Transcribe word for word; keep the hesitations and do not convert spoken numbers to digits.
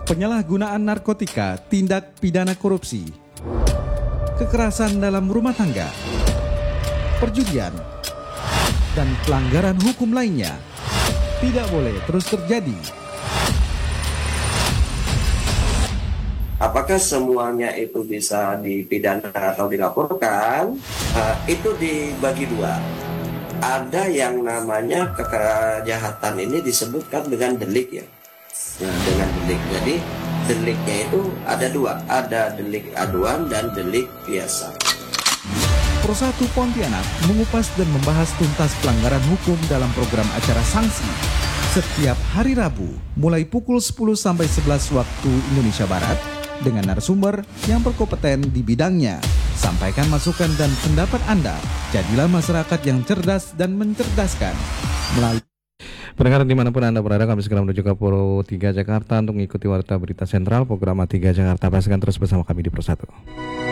penyalahgunaan narkotika, tindak pidana korupsi, kekerasan dalam rumah tangga, perjudian, dan pelanggaran hukum lainnya tidak boleh terus terjadi. Apakah semuanya itu bisa dipidana atau dilaporkan? Uh, itu dibagi dua. Ada yang namanya kejahatan ini disebutkan dengan delik ya. Nah, dengan delik. Jadi deliknya itu ada dua, ada delik aduan dan delik biasa. Pro satu Pontianak mengupas dan membahas tuntas pelanggaran hukum dalam program acara Sanksi setiap hari Rabu mulai pukul sepuluh sampai sebelas waktu Indonesia Barat dengan narasumber yang berkompeten di bidangnya. Sampaikan masukan dan pendapat Anda. Jadilah masyarakat yang cerdas dan mencerdaskan melalui Pendengar dimanapun Anda berada, kami segera menuju ke Pro tiga Jakarta untuk mengikuti warta berita sentral program A tiga Jakarta. Pastikan terus bersama kami di Pro satu.